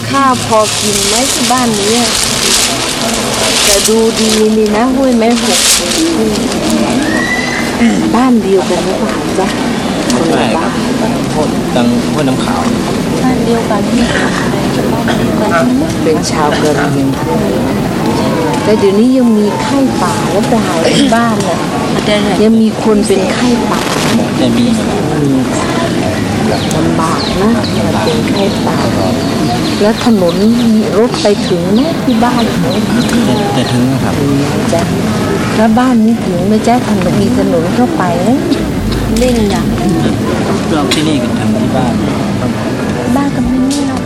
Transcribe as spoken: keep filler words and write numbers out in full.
ข้าวพอกินไหมที่บ้านนี้แต่ดูดีนี่นะห้วยแม่หกบ้านเดียวกันหรือเปล่าจ๊ะคนละบ้านตังห้วยน้ำขาวบ้านเดียวกันที่เป็นชาวกะเหรี่ยงแต่เดี๋ยวนี้ยังมีไข้ป่าแล้วเปล่าที่บ้านน่ะยังมีคนเป็นไข้ป่าจะมีลำบากนะมาเป็นไข้ป่าแล้วถนนมีรถไปถึงไหมที่บ้านไหมจะถึงครับจ้ะแล้วบ้านนี้ถึงไหมจ๊ะถนนมีถนนเข้าไปไหมเล่นอย่างเราที่นี่กันทางที่บ้านบ้านก็ไม่นี่เรา